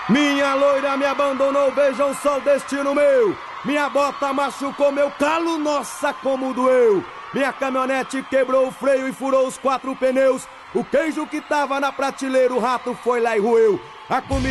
Minha loira me abandonou, vejam só o destino meu. Minha bota machucou meu calo, nossa como doeu. Minha caminhonete quebrou o freio e furou os 4 pneus. O queijo que tava na prateleira, o rato foi lá e roeu. A comida